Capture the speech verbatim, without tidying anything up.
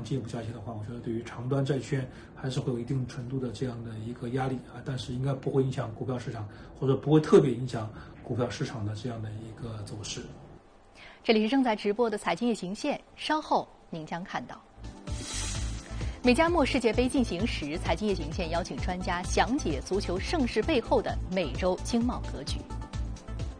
进一步加息的话，我觉得对于长端债券还是会有一定程度的这样的一个压力啊，但是应该不会影响股票市场，或者不会特别影响股票市场的这样的一个走势。 这里是正在直播的财经夜行线，稍后您将看到。美加墨世界杯进行时，财经夜行线邀请专家详解足球盛世背后的美洲经贸格局。